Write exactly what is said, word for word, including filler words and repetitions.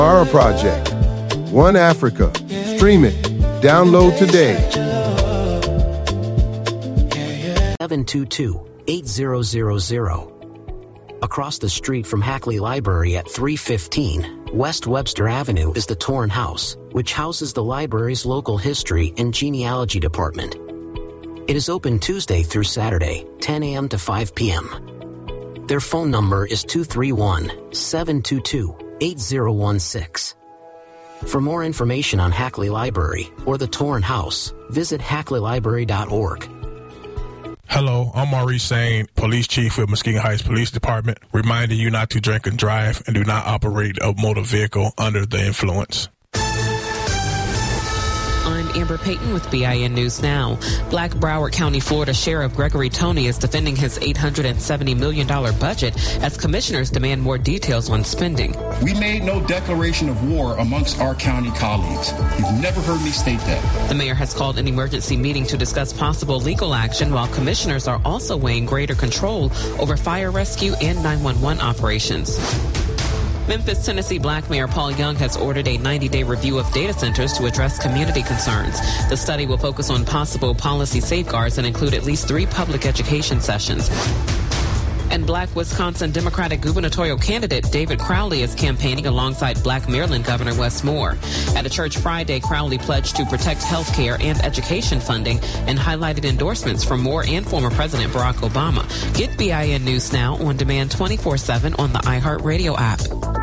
Our project, One Africa. Stream it. Download today. seven two two, eight zero zero zero. Across the street from Hackley Library at three fifteen West Webster Avenue is the Torn House, which houses the library's local history and genealogy department. It is open Tuesday through Saturday, ten a.m. to five p.m. Their phone number is two three one, seven two two, eight zero one six. For more information on Hackley Library or the Torn House, visit hackley library dot org. Hello, I'm Maurice Sain, Police Chief with Muskegon Heights Police Department, reminding you not to drink and drive and do not operate a motor vehicle under the influence. I'm Amber Payton with B I N News Now. Black Broward County, Florida Sheriff Gregory Toney is defending his eight hundred seventy million dollars budget as commissioners demand more details on spending. We made no declaration of war amongst our county colleagues. You've never heard me state that. The mayor has called an emergency meeting to discuss possible legal action, while commissioners are also weighing greater control over fire rescue and nine one one operations. Memphis, Tennessee Black Mayor Paul Young has ordered a ninety-day review of data centers to address community concerns. The study will focus on possible policy safeguards and include at least three public education sessions. And Black Wisconsin Democratic gubernatorial candidate David Crowley is campaigning alongside Black Maryland Governor Wes Moore. At a church Friday, Crowley pledged to protect health care and education funding and highlighted endorsements from Moore and former President Barack Obama. Get B I N News Now on demand twenty-four seven on the iHeartRadio app.